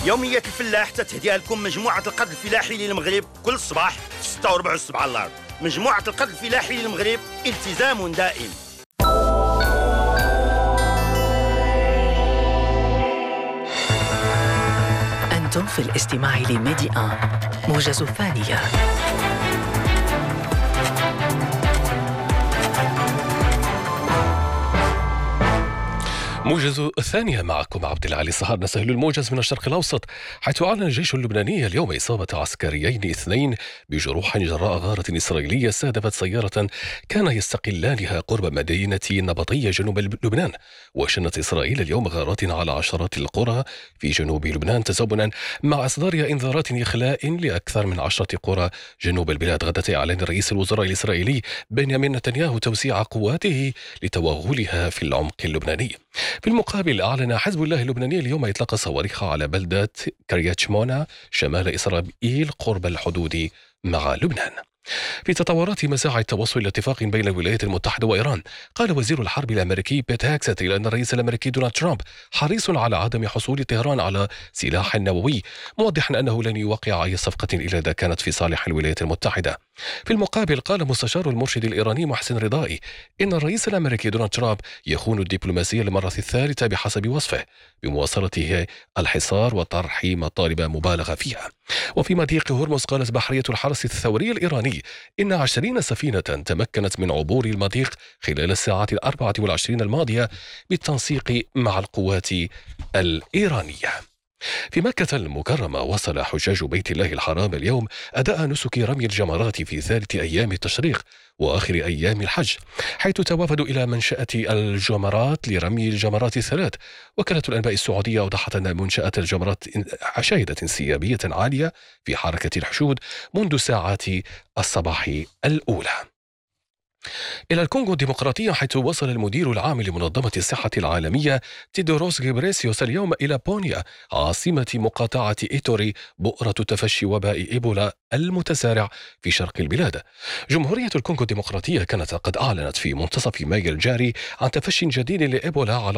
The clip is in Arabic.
يومية الفلاح تتهديها لكم مجموعة القرض الفلاحي للمغرب كل صباح في 6:15 الأرض. مجموعة القرض الفلاحي للمغرب، التزام دائم. أنتم في الاستماع لميدي آن موجز الثانية. موجز الثانية معكم عبد العالي الصهار. نستهل الموجز من الشرق الأوسط، حيث أعلن الجيش اللبناني اليوم إصابة عسكريين 2 بجروح جراء غارة إسرائيلية استهدفت سيارة كان يستقلانها قرب مدينة نبطية جنوب لبنان. وشنت إسرائيل اليوم غارات على عشرات القرى في جنوب لبنان تزامنا مع إصدار إنذارات إخلاء لأكثر من 10 قرى جنوب البلاد. غدا إعلان رئيس الوزراء الإسرائيلي بنيامين نتنياهو توسيع قواته لتوغلها في العمق اللبناني. في المقابل أعلن حزب الله اللبناني اليوم إطلاق صواريخ على بلدة كريات شمونة شمال إسرائيل قرب الحدود مع لبنان. في تطورات مساعي التوصل إلى اتفاق بين الولايات المتحدة وإيران، قال وزير الحرب الأمريكي بيت هاكسيت أن الرئيس الأمريكي دونالد ترامب حريص على عدم حصول طهران على سلاح نووي، موضحا أنه لن يوقع أي صفقة إلا إذا كانت في صالح الولايات المتحدة. في المقابل قال مستشار المرشد الإيراني محسن رضائي إن الرئيس الأمريكي دونالد ترامب يخون الدبلوماسية للمرة الثالثة بحسب وصفه، بمواصلته الحصار وطرح مطالب مبالغ فيها. وفي مضيق هرمز قالت بحرية الحرس الثوري الإيراني إن 20 سفينة تمكنت من عبور المضيق خلال الساعات 24 الماضية بالتنسيق مع القوات الإيرانية. في مكة المكرمة وصل حجاج بيت الله الحرام اليوم أداء نسك رمي الجمرات في ثالث أيام التشريق وآخر أيام الحج، حيث توافدوا إلى منشأة الجمرات لرمي الجمرات الثلاث. وكالة الأنباء السعودية أوضحت أن منشأة الجمرات شهدت انسيابية عالية في حركة الحشود منذ ساعات الصباح الأولى. إلى الكونغو الديمقراطية، حيث وصل المدير العام لمنظمة الصحة العالمية تيدروس غيبريسيوس اليوم إلى بونيا عاصمة مقاطعة إيتوري بؤرة تفشي وباء إيبولا المتسارع في شرق البلاد. جمهورية الكونغو الديمقراطية كانت قد أعلنت في منتصف مايو الجاري عن تفشي جديد لإيبولا على